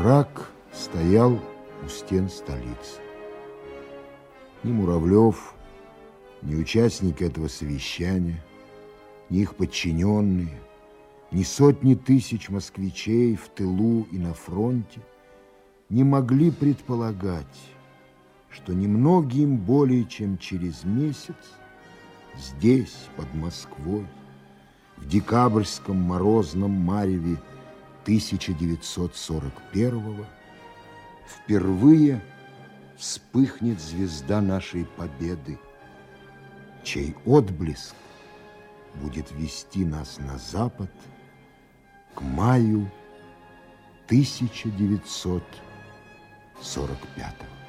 Мрак стоял у стен столицы. Ни Муравлев, ни участники этого совещания, ни их подчиненные, ни сотни тысяч москвичей в тылу и на фронте не могли предполагать, что немногим более чем через месяц здесь, под Москвой, в декабрьском морозном мареве 1941-го впервые вспыхнет звезда нашей победы, чей отблеск будет вести нас на запад к маю 1945-го.